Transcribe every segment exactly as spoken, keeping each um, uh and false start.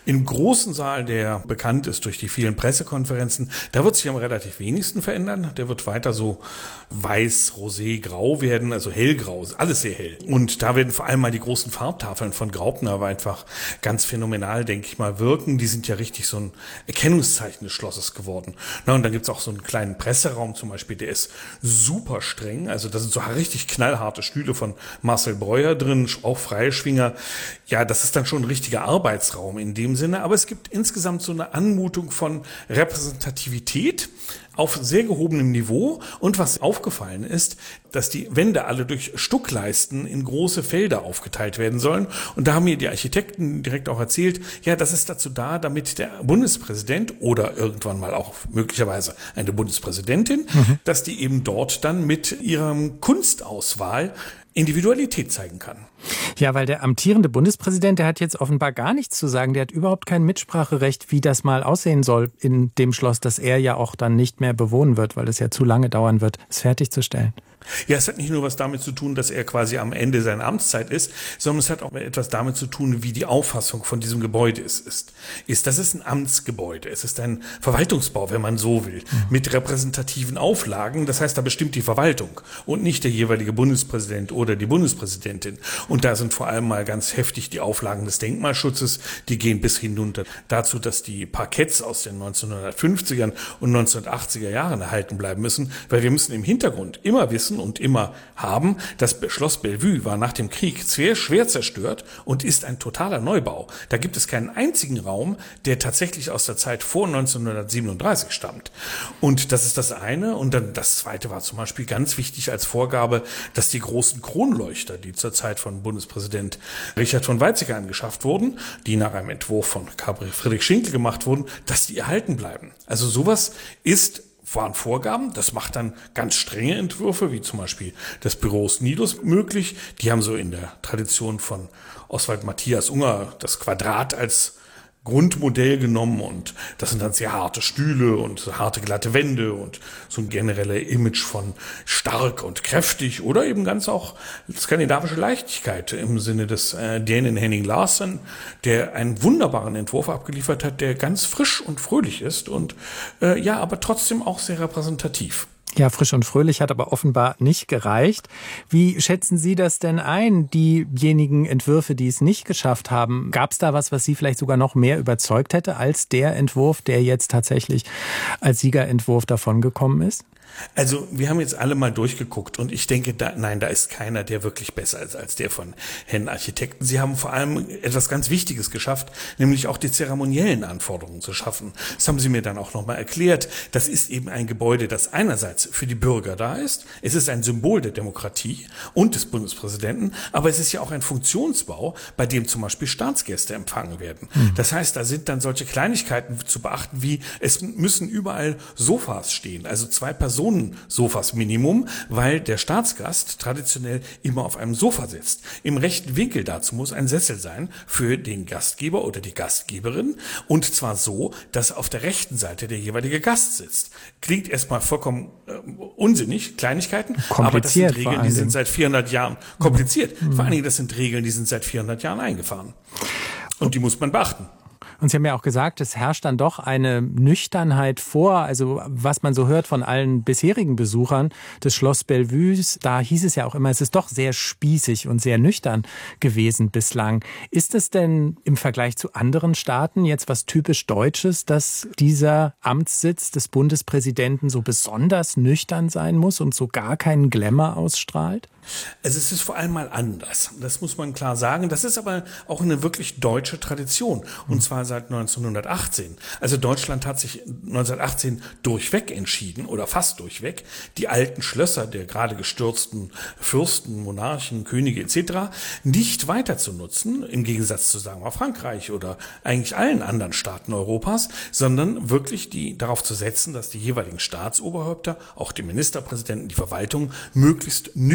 Im großen Saal, der bekannt ist durch die vielen Pressekonferenzen, da wird sich am relativ wenigsten verändern. Der wird weiter so weiß, rosé, grau werden, also hellgrau, alles sehr hell. Und da werden vor allem mal die großen Farbtafeln von Graupner aber einfach ganz phänomenal, denke ich mal, wirken. Die sind ja richtig so ein Erkennungszeichen des Schlosses geworden. Na, und dann gibt's auch so einen kleinen Presseraum zum Beispiel, der ist super streng. Also da sind so richtig knallharte Stühle von Marcel Breuer drin, auch Freischwinger. Ja, das ist dann schon ein richtiger Arbeitsraum in dem Sinne. Aber es gibt insgesamt so eine Anmutung von Repräsentativität auf sehr gehobenem Niveau. Und was aufgefallen ist, dass die Wände alle durch Stuckleisten in große Felder aufgeteilt werden sollen. Und da haben mir die Architekten direkt auch erzählt, ja, das ist dazu da, damit der Bundespräsident oder irgendwann mal auch möglicherweise eine Bundespräsidentin, mhm. dass die eben dort dann mit ihrem Kunstauswahl Individualität zeigen kann. Ja, weil der amtierende Bundespräsident, der hat jetzt offenbar gar nichts zu sagen. Der hat überhaupt kein Mitspracherecht, wie das mal aussehen soll in dem Schloss, das er ja auch dann nicht mehr bewohnen wird, weil es ja zu lange dauern wird, es fertigzustellen. Ja, es hat nicht nur was damit zu tun, dass er quasi am Ende seiner Amtszeit ist, sondern es hat auch etwas damit zu tun, wie die Auffassung von diesem Gebäude ist. ist. ist das ist ein Amtsgebäude. Es ist ein Verwaltungsbau, wenn man so will, mit repräsentativen Auflagen. Das heißt, da bestimmt die Verwaltung und nicht der jeweilige Bundespräsident oder die Bundespräsidentin. Und da sind vor allem mal ganz heftig die Auflagen des Denkmalschutzes. Die gehen bis hinunter dazu, dass die Parketts aus den neunzehnhundertfünfzigern und neunzehnhundertachtziger Jahren erhalten bleiben müssen, weil wir müssen im Hintergrund immer wissen und immer haben, das Schloss Bellevue war nach dem Krieg sehr schwer zerstört und ist ein totaler Neubau. Da gibt es keinen einzigen Raum, der tatsächlich aus der Zeit vor neunzehnhundertsiebenunddreißig stammt. Und das ist das eine. Und dann das zweite war zum Beispiel ganz wichtig als Vorgabe, dass die großen Kronleuchter, die zur Zeit von Bundespräsident Richard von Weizsäcker angeschafft wurden, die nach einem Entwurf von Friedrich Schinkel gemacht wurden, dass die erhalten bleiben. Also sowas ist waren Vorgaben, das macht dann ganz strenge Entwürfe, wie zum Beispiel des Büros Nidus möglich. Die haben so in der Tradition von Oswald Matthias Unger das Quadrat als Grundmodell genommen und das sind dann sehr harte Stühle und harte glatte Wände und so ein generelles Image von stark und kräftig oder eben ganz auch skandinavische Leichtigkeit im Sinne des äh, Dänen Henning Larsen, der einen wunderbaren Entwurf abgeliefert hat, der ganz frisch und fröhlich ist und äh, ja, aber trotzdem auch sehr repräsentativ. Ja, frisch und fröhlich hat aber offenbar nicht gereicht. Wie schätzen Sie das denn ein, diejenigen Entwürfe, die es nicht geschafft haben? Gab es da was, was Sie vielleicht sogar noch mehr überzeugt hätte als der Entwurf, der jetzt tatsächlich als Siegerentwurf davongekommen ist? Also wir haben jetzt alle mal durchgeguckt und ich denke, da, nein, da ist keiner, der wirklich besser ist als der von Herrn Architekten. Sie haben vor allem etwas ganz Wichtiges geschafft, nämlich auch die zeremoniellen Anforderungen zu schaffen. Das haben Sie mir dann auch nochmal erklärt. Das ist eben ein Gebäude, das einerseits für die Bürger da ist. Es ist ein Symbol der Demokratie und des Bundespräsidenten, aber es ist ja auch ein Funktionsbau, bei dem zum Beispiel Staatsgäste empfangen werden. Mhm. Das heißt, da sind dann solche Kleinigkeiten zu beachten, wie es müssen überall Sofas stehen, also zwei Personen Sofas Minimum, weil der Staatsgast traditionell immer auf einem Sofa sitzt. Im rechten Winkel dazu muss ein Sessel sein für den Gastgeber oder die Gastgeberin und zwar so, dass auf der rechten Seite der jeweilige Gast sitzt. Klingt erstmal vollkommen äh, unsinnig, Kleinigkeiten, aber das sind Regeln, die sind seit vierhundert Jahren kompliziert. Mhm. Vor allen Dingen, das sind Regeln, die sind seit vierhundert Jahren eingefahren. Und die muss man beachten. Und Sie haben ja auch gesagt, es herrscht dann doch eine Nüchternheit vor. Also was man so hört von allen bisherigen Besuchern des Schloss Bellevues, da hieß es ja auch immer, es ist doch sehr spießig und sehr nüchtern gewesen bislang. Ist es denn im Vergleich zu anderen Staaten jetzt was typisch Deutsches, dass dieser Amtssitz des Bundespräsidenten so besonders nüchtern sein muss und so gar keinen Glamour ausstrahlt? Also es ist vor allem mal anders. Das muss man klar sagen. Das ist aber auch eine wirklich deutsche Tradition. Und zwar seit neunzehnhundertachtzehn. Also Deutschland hat sich neunzehnhundertachtzehn durchweg entschieden, oder fast durchweg, die alten Schlösser der gerade gestürzten Fürsten, Monarchen, Könige et cetera nicht weiter zu nutzen, im Gegensatz zu, sagen wir, Frankreich oder eigentlich allen anderen Staaten Europas, sondern wirklich die darauf zu setzen, dass die jeweiligen Staatsoberhäupter, auch die Ministerpräsidenten, die Verwaltung, möglichst nüchtern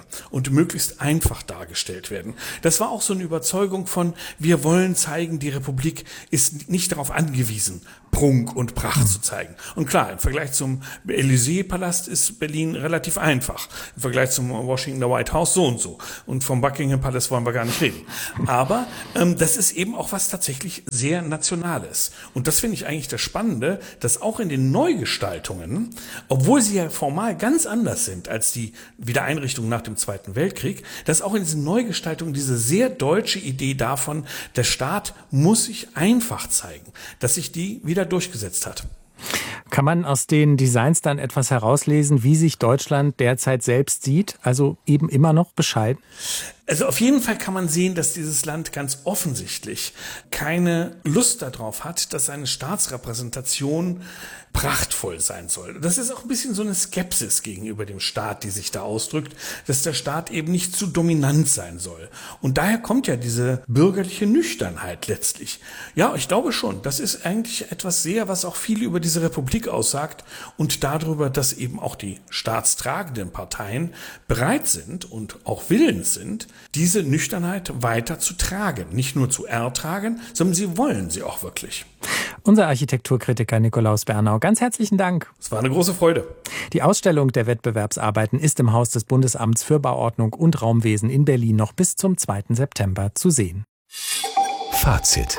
und möglichst einfach dargestellt werden. Das war auch so eine Überzeugung von, wir wollen zeigen, die Republik ist nicht darauf angewiesen, Prunk und Pracht zu zeigen. Und klar, im Vergleich zum Élysée-Palast ist Berlin relativ einfach. Im Vergleich zum Washington White House so und so. Und vom Buckingham Palace wollen wir gar nicht reden. Aber ähm, das ist eben auch was tatsächlich sehr Nationales. Und das finde ich eigentlich das Spannende, dass auch in den Neugestaltungen, obwohl sie ja formal ganz anders sind als die Wiedereinrichtung nach dem Zweiten Weltkrieg, dass auch in diesen Neugestaltungen diese sehr deutsche Idee davon, der Staat muss sich einfach zeigen, dass sich die wieder durchgesetzt hat. Kann man aus den Designs dann etwas herauslesen, wie sich Deutschland derzeit selbst sieht? Also eben immer noch bescheiden? Also auf jeden Fall kann man sehen, dass dieses Land ganz offensichtlich keine Lust darauf hat, dass seine Staatsrepräsentation prachtvoll sein soll. Das ist auch ein bisschen so eine Skepsis gegenüber dem Staat, die sich da ausdrückt, dass der Staat eben nicht zu dominant sein soll. Und daher kommt ja diese bürgerliche Nüchternheit letztlich. Ja, ich glaube schon, das ist eigentlich etwas sehr, was auch viel über diese Republik aussagt und darüber, dass eben auch die staatstragenden Parteien bereit sind und auch willens sind, diese Nüchternheit weiter zu tragen. Nicht nur zu ertragen, sondern sie wollen sie auch wirklich. Unser Architekturkritiker Nikolaus Bernau, ganz herzlichen Dank. Es war eine große Freude. Die Ausstellung der Wettbewerbsarbeiten ist im Haus des Bundesamts für Bauordnung und Raumwesen in Berlin noch bis zum zweiten September zu sehen. Fazit.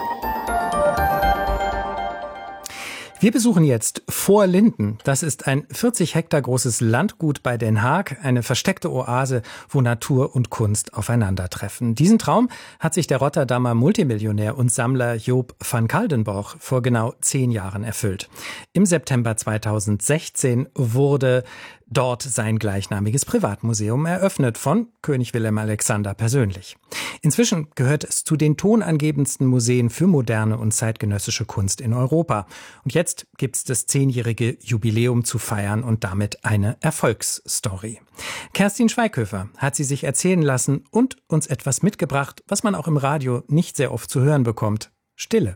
Wir besuchen jetzt Vorlinden. Das ist ein vierzig Hektar großes Landgut bei Den Haag, eine versteckte Oase, wo Natur und Kunst aufeinandertreffen. Diesen Traum hat sich der Rotterdamer Multimillionär und Sammler Joop van Kaldenborch vor genau zehn Jahren erfüllt. Im September zweitausendsechzehn wurde dort sein gleichnamiges Privatmuseum eröffnet von König Willem Alexander persönlich. Inzwischen gehört es zu den tonangebendsten Museen für moderne und zeitgenössische Kunst in Europa. Und jetzt gibt es das zehnjährige Jubiläum zu feiern und damit eine Erfolgsstory. Kerstin Schweighöfer hat sie sich erzählen lassen und uns etwas mitgebracht, was man auch im Radio nicht sehr oft zu hören bekommt. Stille.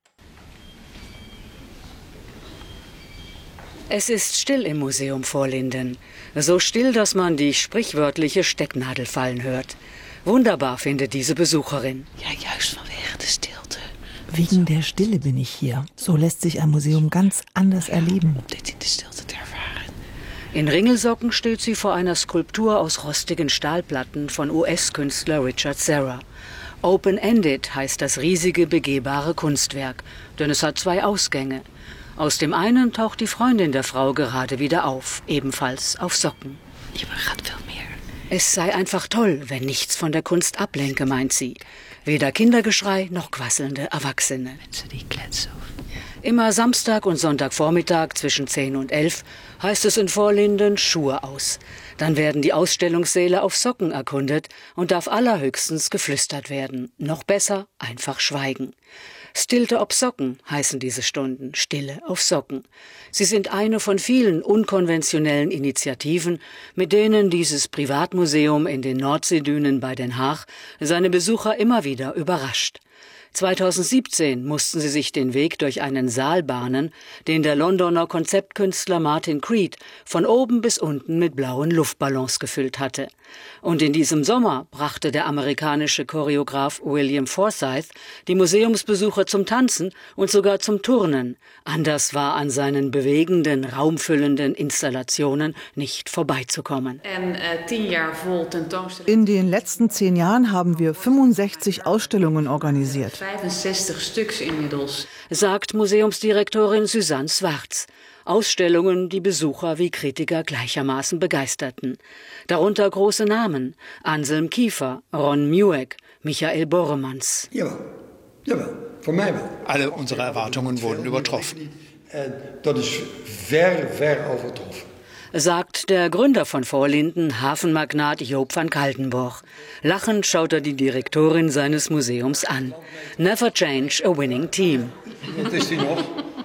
Es ist still im Museum Vorlinden. So still, dass man die sprichwörtliche Stecknadel fallen hört. Wunderbar findet diese Besucherin. Ja, juist vanwege de stilte. Wegen der Stille bin ich hier. So lässt sich ein Museum ganz anders erleben. Om dit in de stilte te ervaren. In Ringelsocken steht sie vor einer Skulptur aus rostigen Stahlplatten von U S-Künstler Richard Serra. Open-ended heißt das riesige, begehbare Kunstwerk, denn es hat zwei Ausgänge. Aus dem einen taucht die Freundin der Frau gerade wieder auf, ebenfalls auf Socken. Je gaat veel meer. Es sei einfach toll, wenn nichts von der Kunst ablenke, meint sie. Weder Kindergeschrei noch quasselnde Erwachsene. Mensen die kletsen. Immer Samstag und Sonntagvormittag zwischen zehn und elf heißt es in Vorlinden Schuhe aus. Dann werden die Ausstellungssäle auf Socken erkundet und darf allerhöchstens geflüstert werden. Noch besser, einfach schweigen. Stilte op Socken heißen diese Stunden, Stille auf Socken. Sie sind eine von vielen unkonventionellen Initiativen, mit denen dieses Privatmuseum in den Nordseedünen bei Den Haag seine Besucher immer wieder überrascht. zweitausendsiebzehn mussten sie sich den Weg durch einen Saal bahnen, den der Londoner Konzeptkünstler Martin Creed von oben bis unten mit blauen Luftballons gefüllt hatte. Und in diesem Sommer brachte der amerikanische Choreograf William Forsythe die Museumsbesucher zum Tanzen und sogar zum Turnen. Anders war an seinen bewegenden, raumfüllenden Installationen nicht vorbeizukommen. In den letzten zehn Jahren haben wir fünfundsechzig Ausstellungen organisiert. Sagt Museumsdirektorin Suzanne Schwarz. Ausstellungen, die Besucher wie Kritiker gleichermaßen begeisterten. Darunter große Namen: Anselm Kiefer, Ron Mueck, Michael Boremans. Jawel, jawel, voor mij wel. Alle unsere Erwartungen wurden übertroffen. Dat is ver, ver overtroffen. Sagt der Gründer von Vorlinden, Hafenmagnat Joop van Kaldenborch. Lachend schaut er die Direktorin seines Museums an. Never change a winning team. Wat is die nog?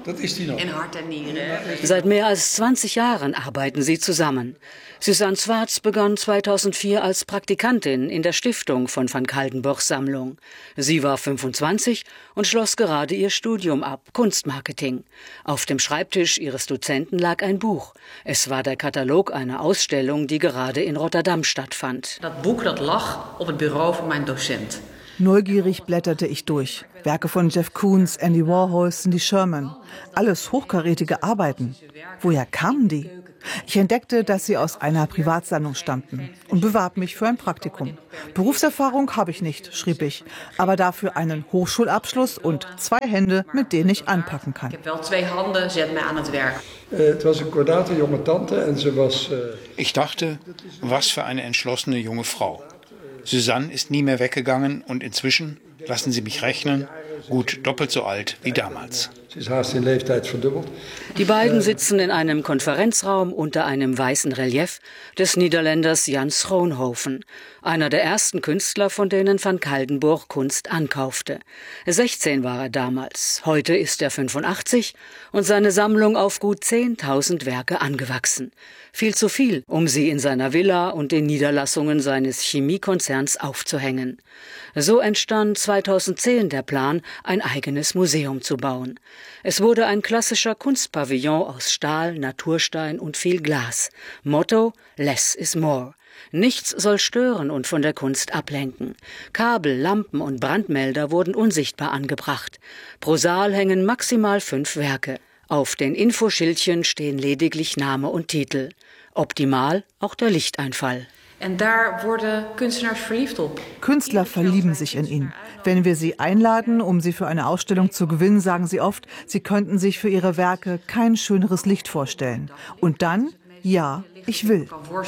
Dat is die nog. In hart en nieren. Seit mehr als zwanzig Jahren arbeiten sie zusammen. Susanne Swartz begann zweitausendvier als Praktikantin in der Stiftung von van Kaldenborghs Sammlung. Sie war fünfundzwanzig und schloss gerade ihr Studium ab, Kunstmarketing. Auf dem Schreibtisch ihres Dozenten lag ein Buch. Es war der Katalog einer Ausstellung, die gerade in Rotterdam stattfand. Dat boek dat lag op het bureau van mijn docent. Neugierig blätterte ich durch. Werke von Jeff Koons, Andy Warhol, Cindy Sherman. Alles hochkarätige Arbeiten. Woher kamen die? Ich entdeckte, dass sie aus einer Privatsammlung stammten und bewarb mich für ein Praktikum. Berufserfahrung habe ich nicht, schrieb ich, aber dafür einen Hochschulabschluss und zwei Hände, mit denen ich anpacken kann. Ik heb wel twee handen, zet mij aan het werk. Het was een kordate jonge tante en ze was... Uh... Ich dachte, was für eine entschlossene junge Frau. Susanne ist nie mehr weggegangen und inzwischen, lassen Sie mich rechnen, gut doppelt so alt wie damals. Sie ist haast in leeftijd verdubbeld. Die beiden sitzen in einem Konferenzraum unter einem weißen Relief des Niederländers Jan Schroonhoven, einer der ersten Künstler, von denen van Kaldenborgh Kunst ankaufte. sechzehn war er damals, heute ist er fünfundachtzig und seine Sammlung auf gut zehntausend Werke angewachsen. Viel zu viel, um sie in seiner Villa und den Niederlassungen seines Chemiekonzerns aufzuhängen. So entstand zweitausendzehn der Plan, ein eigenes Museum zu bauen. Es wurde ein klassischer Kunstpavillon aus Stahl, Naturstein und viel Glas. Motto: Less is more. Nichts soll stören und von der Kunst ablenken. Kabel, Lampen und Brandmelder wurden unsichtbar angebracht. Pro Saal hängen maximal fünf Werke. Auf den Infoschildchen stehen lediglich Name und Titel. Optimal auch der Lichteinfall. En daar worden kunstenaars verliefd op. Künstler verlieben sich in ihn. Wenn wir sie einladen, um sie für eine Ausstellung zu gewinnen, sagen sie oft, sie könnten sich für ihre Werke kein schöneres Licht vorstellen. Und dann, ja, ich will.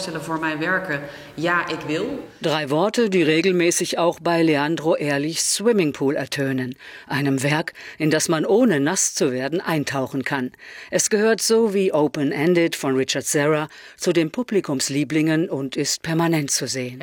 Drei Worte, die regelmäßig auch bei Leandro Ehrlichs Swimmingpool ertönen. Einem Werk, in das man ohne nass zu werden eintauchen kann. Es gehört so wie Open-Ended von Richard Serra zu den Publikumslieblingen und ist permanent zu sehen.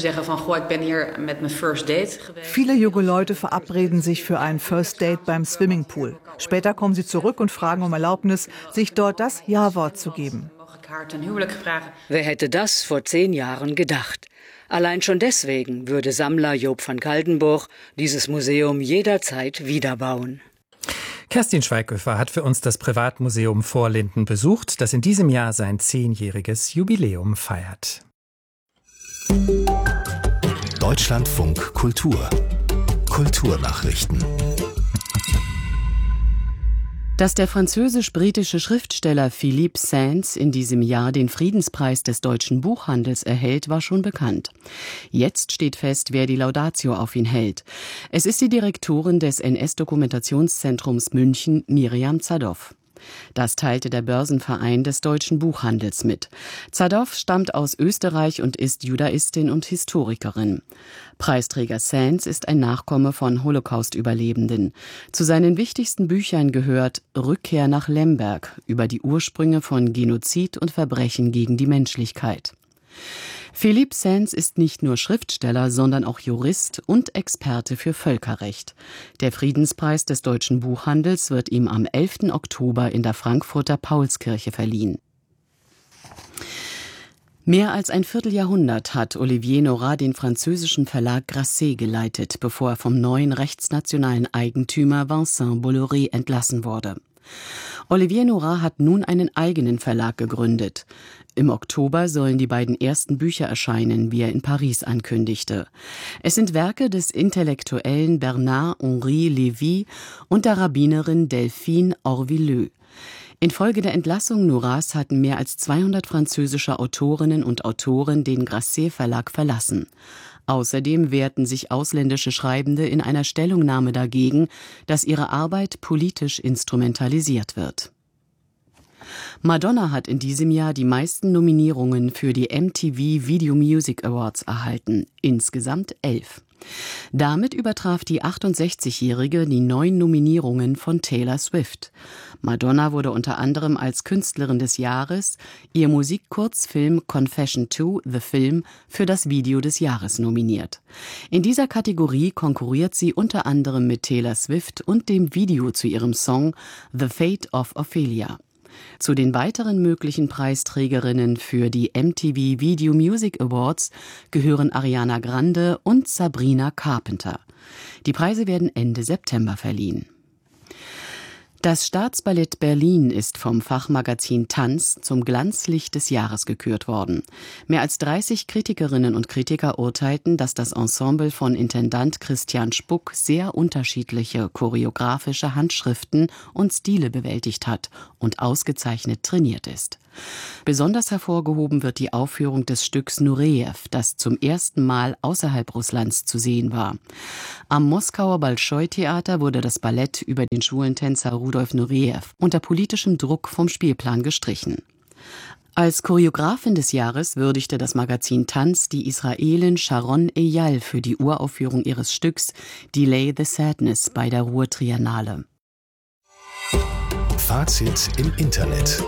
Viele junge Leute verabreden sich für ein First Date beim Swimmingpool. Später kommen sie zurück und fragen um Erlaubnis, sich dort das Ja-Wort zu geben. Wer hätte das vor zehn Jahren gedacht? Allein schon deswegen würde Sammler Joop van Kaldenborgh dieses Museum jederzeit wiederbauen. Kerstin Schweighöfer hat für uns das Privatmuseum Vorlinden besucht, das in diesem Jahr sein zehnjähriges Jubiläum feiert. Deutschlandfunk Kultur. Kulturnachrichten. Dass der französisch-britische Schriftsteller Philippe Sands in diesem Jahr den Friedenspreis des deutschen Buchhandels erhält, war schon bekannt. Jetzt steht fest, wer die Laudatio auf ihn hält. Es ist die Direktorin des N S-Dokumentationszentrums München, Miriam Zadov. Das teilte der Börsenverein des deutschen Buchhandels mit. Zadov stammt aus Österreich und ist Judaistin und Historikerin. Preisträger Sands ist ein Nachkomme von Holocaust-Überlebenden. Zu seinen wichtigsten Büchern gehört Rückkehr nach Lemberg über die Ursprünge von Genozid und Verbrechen gegen die Menschlichkeit. Philippe Sands ist nicht nur Schriftsteller, sondern auch Jurist und Experte für Völkerrecht. Der Friedenspreis des deutschen Buchhandels wird ihm am elften Oktober in der Frankfurter Paulskirche verliehen. Mehr als ein Vierteljahrhundert hat Olivier Nora den französischen Verlag Grasset geleitet, bevor er vom neuen rechtsnationalen Eigentümer Vincent Bolloré entlassen wurde. Olivier Nora hat nun einen eigenen Verlag gegründet. Im Oktober sollen die beiden ersten Bücher erscheinen, wie er in Paris ankündigte. Es sind Werke des Intellektuellen Bernard-Henri Lévy und der Rabbinerin Delphine Orvilleux. Infolge der Entlassung Noras hatten mehr als zweihundert französische Autorinnen und Autoren den Grasset-Verlag verlassen. Außerdem wehrten sich ausländische Schreibende in einer Stellungnahme dagegen, dass ihre Arbeit politisch instrumentalisiert wird. Madonna hat in diesem Jahr die meisten Nominierungen für die M T V Video Music Awards erhalten, insgesamt elf. Damit übertraf die achtundsechzigjährige die neun Nominierungen von Taylor Swift. Madonna wurde unter anderem als Künstlerin des Jahres, ihr Musikkurzfilm Confession two, The Film, für das Video des Jahres nominiert. In dieser Kategorie konkurriert sie unter anderem mit Taylor Swift und dem Video zu ihrem Song The Fate of Ophelia. Zu den weiteren möglichen Preisträgerinnen für die M T V Video Music Awards gehören Ariana Grande und Sabrina Carpenter. Die Preise werden Ende September verliehen. Das Staatsballett Berlin ist vom Fachmagazin Tanz zum Glanzlicht des Jahres gekürt worden. Mehr als dreißig Kritikerinnen und Kritiker urteilten, dass das Ensemble von Intendant Christian Spuck sehr unterschiedliche choreografische Handschriften und Stile bewältigt hat und ausgezeichnet trainiert ist. Besonders hervorgehoben wird die Aufführung des Stücks Nurejew, das zum ersten Mal außerhalb Russlands zu sehen war. Am Moskauer Bolschoi-Theater wurde das Ballett über den Schulentänzer Rudolf Nurejew unter politischem Druck vom Spielplan gestrichen. Als Choreografin des Jahres würdigte das Magazin Tanz die Israelin Sharon Eyal für die Uraufführung ihres Stücks Delay the Sadness bei der Ruhr Triennale. Fazit im Internet.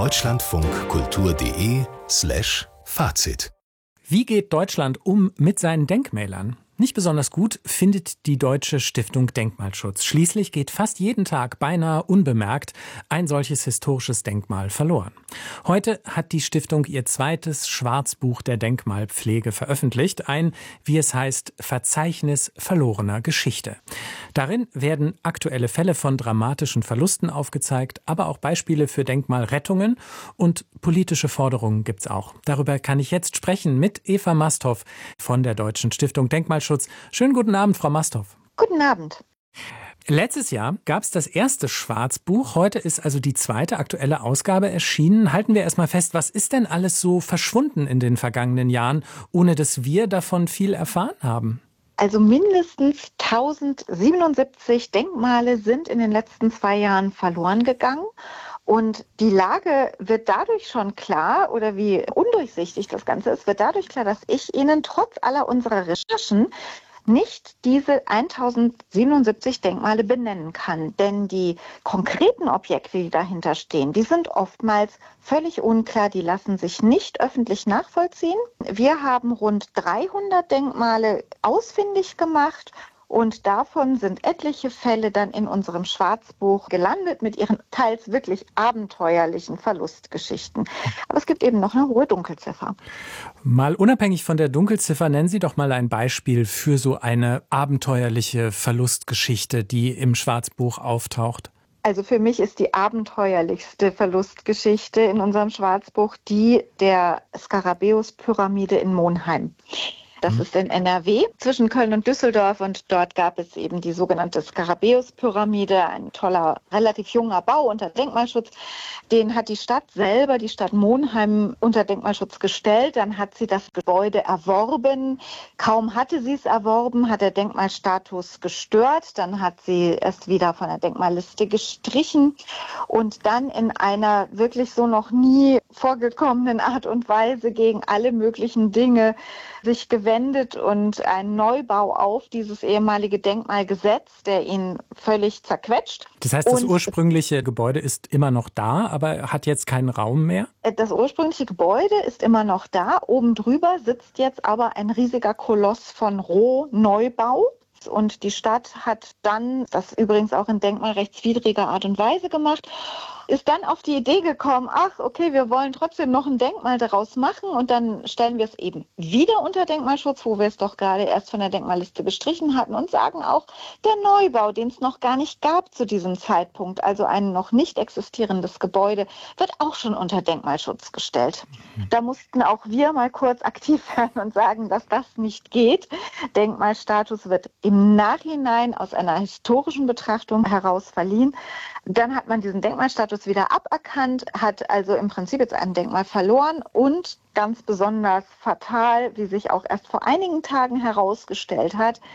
deutschlandfunkkultur.de slash Fazit. Wie geht Deutschland um mit seinen Denkmälern? Nicht besonders gut findet die Deutsche Stiftung Denkmalschutz. Schließlich geht fast jeden Tag beinahe unbemerkt ein solches historisches Denkmal verloren. Heute hat die Stiftung ihr zweites Schwarzbuch der Denkmalpflege veröffentlicht, ein, wie es heißt, Verzeichnis verlorener Geschichte. Darin werden aktuelle Fälle von dramatischen Verlusten aufgezeigt, aber auch Beispiele für Denkmalrettungen und politische Forderungen gibt's auch. Darüber kann ich jetzt sprechen mit Eva Masthoff von der Deutschen Stiftung Denkmalschutz. Schönen guten Abend, Frau Masthoff. Guten Abend. Letztes Jahr gab es das erste Schwarzbuch. Heute ist also die zweite aktuelle Ausgabe erschienen. Halten wir erstmal fest, was ist denn alles so verschwunden in den vergangenen Jahren, ohne dass wir davon viel erfahren haben? Also mindestens tausendsiebenundsiebzig Denkmale sind in den letzten zwei Jahren verloren gegangen. Und die Lage wird dadurch schon klar, oder wie undurchsichtig das Ganze ist, wird dadurch klar, dass ich Ihnen trotz aller unserer Recherchen nicht diese tausendsiebenundsiebzig Denkmale benennen kann. Denn die konkreten Objekte, die dahinter stehen, die sind oftmals völlig unklar, die lassen sich nicht öffentlich nachvollziehen. Wir haben rund dreihundert Denkmale ausfindig gemacht. Und davon sind etliche Fälle dann in unserem Schwarzbuch gelandet mit ihren teils wirklich abenteuerlichen Verlustgeschichten. Aber es gibt eben noch eine hohe Dunkelziffer. Mal unabhängig von der Dunkelziffer, nennen Sie doch mal ein Beispiel für so eine abenteuerliche Verlustgeschichte, die im Schwarzbuch auftaucht. Also für mich ist die abenteuerlichste Verlustgeschichte in unserem Schwarzbuch die der Skarabäus-Pyramide in Monheim. Das ist in N R W zwischen Köln und Düsseldorf und dort gab es eben die sogenannte Skarabäus-Pyramide, ein toller, relativ junger Bau unter Denkmalschutz. Den hat die Stadt selber, die Stadt Monheim, unter Denkmalschutz gestellt. Dann hat sie das Gebäude erworben. Kaum hatte sie es erworben, hat der Denkmalstatus gestört. Dann hat sie es wieder von der Denkmalliste gestrichen und dann in einer wirklich so noch nie vorgekommenen Art und Weise gegen alle möglichen Dinge sich gewendet und einen Neubau auf dieses ehemalige Denkmal gesetzt, der ihn völlig zerquetscht. Das heißt, das und ursprüngliche Gebäude ist immer noch da, aber hat jetzt keinen Raum mehr? Das ursprüngliche Gebäude ist immer noch da. Oben drüber sitzt jetzt aber ein riesiger Koloss von Rohneubau. Und die Stadt hat dann, das übrigens auch in denkmalrechtswidriger Art und Weise gemacht, ist dann auf die Idee gekommen, ach, okay, wir wollen trotzdem noch ein Denkmal daraus machen und dann stellen wir es eben wieder unter Denkmalschutz, wo wir es doch gerade erst von der Denkmalliste gestrichen hatten und sagen auch, der Neubau, den es noch gar nicht gab zu diesem Zeitpunkt, also ein noch nicht existierendes Gebäude, wird auch schon unter Denkmalschutz gestellt. Mhm. Da mussten auch wir mal kurz aktiv werden und sagen, dass das nicht geht. Denkmalstatus wird im Nachhinein aus einer historischen Betrachtung heraus verliehen. Dann hat man diesen Denkmalstatus wieder aberkannt, hat also im Prinzip jetzt ein Denkmal verloren und ganz besonders fatal, wie sich auch erst vor einigen Tagen herausgestellt hat,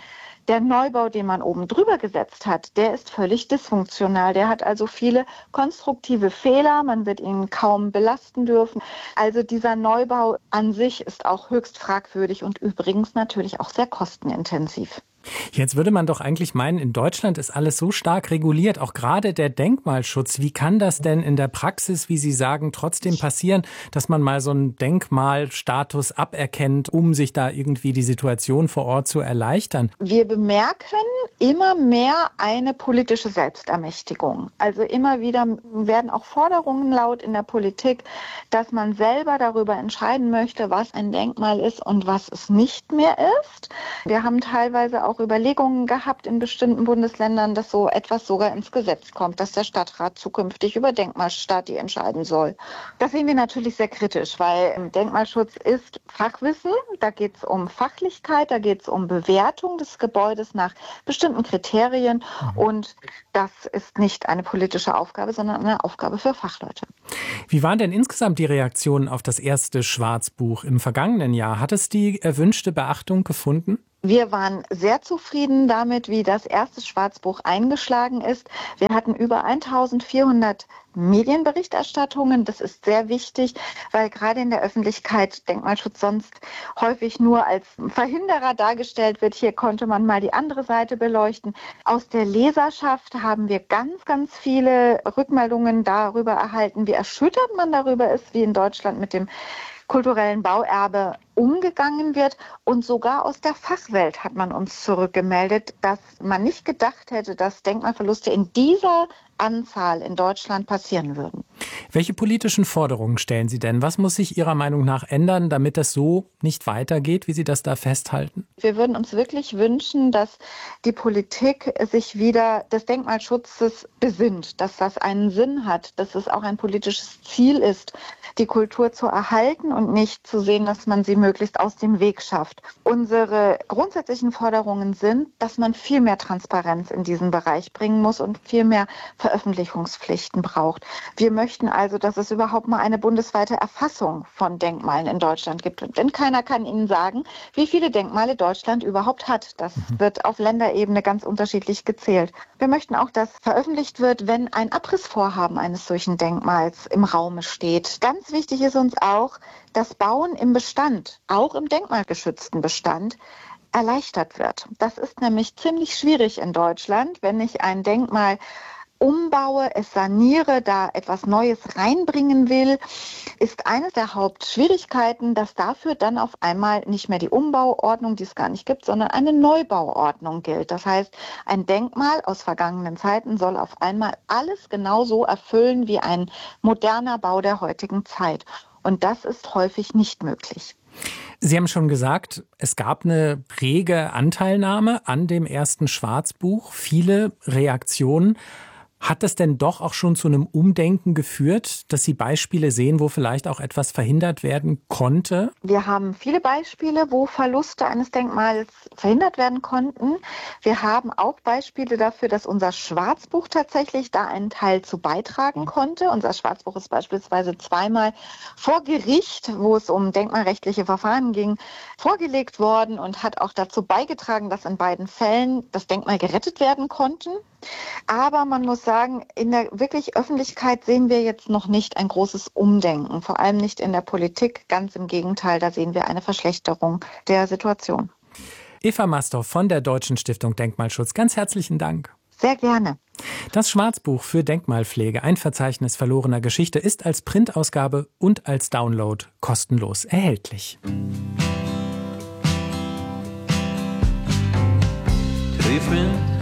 Der Neubau, den man oben drüber gesetzt hat, der ist völlig dysfunktional. Der hat also viele konstruktive Fehler. Man wird ihn kaum belasten dürfen. Also dieser Neubau an sich ist auch höchst fragwürdig und übrigens natürlich auch sehr kostenintensiv. Jetzt würde man doch eigentlich meinen, in Deutschland ist alles so stark reguliert, auch gerade der Denkmalschutz. Wie kann das denn in der Praxis, wie Sie sagen, trotzdem passieren, dass man mal so einen Denkmalstatus aberkennt, um sich da irgendwie die Situation vor Ort zu erleichtern? Wir bemerken immer mehr eine politische Selbstermächtigung. Also immer wieder werden auch Forderungen laut in der Politik, dass man selber darüber entscheiden möchte, was ein Denkmal ist und was es nicht mehr ist. Wir haben teilweise auch Überlegungen gehabt in bestimmten Bundesländern, dass so etwas sogar ins Gesetz kommt, dass der Stadtrat zukünftig über Denkmalstati entscheiden soll. Das sehen wir natürlich sehr kritisch, weil Denkmalschutz ist Fachwissen, da geht es um Fachlichkeit, da geht es um Bewertung des Gebäudes nach bestimmten Kriterien und das ist nicht eine politische Aufgabe, sondern eine Aufgabe für Fachleute. Wie waren denn insgesamt die Reaktionen auf das erste Schwarzbuch im vergangenen Jahr? Hat es die erwünschte Beachtung gefunden? Wir waren sehr zufrieden damit, wie das erste Schwarzbuch eingeschlagen ist. Wir hatten über eintausendvierhundert Medienberichterstattungen. Das ist sehr wichtig, weil gerade in der Öffentlichkeit Denkmalschutz sonst häufig nur als Verhinderer dargestellt wird. Hier konnte man mal die andere Seite beleuchten. Aus der Leserschaft haben wir ganz, ganz viele Rückmeldungen darüber erhalten, wie erschüttert man darüber ist, wie in Deutschland mit dem kulturellen Bauerbe umgegangen wird. Und sogar aus der Fachwelt hat man uns zurückgemeldet, dass man nicht gedacht hätte, dass Denkmalverluste in dieser Anzahl in Deutschland passieren würden. Welche politischen Forderungen stellen Sie denn? Was muss sich Ihrer Meinung nach ändern, damit das so nicht weitergeht, wie Sie das da festhalten? Wir würden uns wirklich wünschen, dass die Politik sich wieder des Denkmalschutzes besinnt, dass das einen Sinn hat, dass es auch ein politisches Ziel ist, die Kultur zu erhalten und nicht zu sehen, dass man sie möglichst aus dem Weg schafft. Unsere grundsätzlichen Forderungen sind, dass man viel mehr Transparenz in diesen Bereich bringen muss und viel mehr Veröffentlichungspflichten braucht. Wir möchten also, dass es überhaupt mal eine bundesweite Erfassung von Denkmalen in Deutschland gibt. Denn keiner kann Ihnen sagen, wie viele Denkmale Deutschland überhaupt hat. Das wird auf Länderebene ganz unterschiedlich gezählt. Wir möchten auch, dass veröffentlicht wird, wenn ein Abrissvorhaben eines solchen Denkmals im Raume steht. Ganz wichtig ist uns auch, dass Bauen im Bestand, auch im denkmalgeschützten Bestand, erleichtert wird. Das ist nämlich ziemlich schwierig in Deutschland, wenn ich ein Denkmal umbaue, es saniere, da etwas Neues reinbringen will, ist eines der Hauptschwierigkeiten, dass dafür dann auf einmal nicht mehr die Umbauordnung, die es gar nicht gibt, sondern eine Neubauordnung gilt. Das heißt, ein Denkmal aus vergangenen Zeiten soll auf einmal alles genauso erfüllen wie ein moderner Bau der heutigen Zeit. Und das ist häufig nicht möglich. Sie haben schon gesagt, es gab eine rege Anteilnahme an dem ersten Schwarzbuch, viele Reaktionen. Hat das denn doch auch schon zu einem Umdenken geführt, dass Sie Beispiele sehen, wo vielleicht auch etwas verhindert werden konnte? Wir haben viele Beispiele, wo Verluste eines Denkmals verhindert werden konnten. Wir haben auch Beispiele dafür, dass unser Schwarzbuch tatsächlich da einen Teil zu beitragen konnte. Unser Schwarzbuch ist beispielsweise zweimal vor Gericht, wo es um denkmalrechtliche Verfahren ging, vorgelegt worden und hat auch dazu beigetragen, dass in beiden Fällen das Denkmal gerettet werden konnte. Aber man muss sagen, in der wirklich Öffentlichkeit sehen wir jetzt noch nicht ein großes Umdenken, vor allem nicht in der Politik. Ganz im Gegenteil, da sehen wir eine Verschlechterung der Situation. Eva Mastorf von der Deutschen Stiftung Denkmalschutz, ganz herzlichen Dank. Sehr gerne. Das Schwarzbuch für Denkmalpflege, ein Verzeichnis verlorener Geschichte, ist als Printausgabe und als Download kostenlos erhältlich. Tell your friends